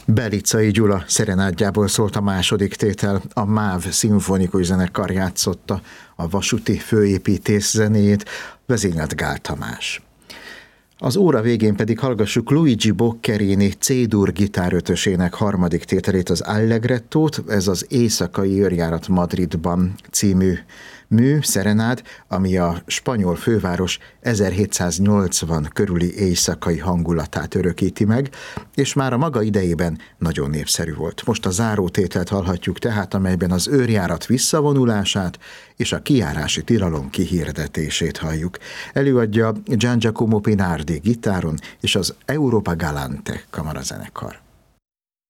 Belicai Gyula szerenádjából szólt a második tétel, a MÁV szimfonikus zenekar játszotta a vasúti főépítész zenéjét, vezényelt Gál Tamás. Az óra végén pedig hallgassuk Luigi Boccherini C-dur gitárötösének harmadik tételét, az Allegrettót, ez az Éjszakai őrjárat Madridban című mű, szerenád, ami a spanyol főváros 1780 körüli éjszakai hangulatát örökíti meg, és már a maga idejében nagyon népszerű volt. Most a zárótételt hallhatjuk tehát, amelyben az őrjárat visszavonulását és a kijárási tilalom kihirdetését halljuk. Előadja Gian Giacomo Pinardi gitáron és az Europa Galante kamarazenekar.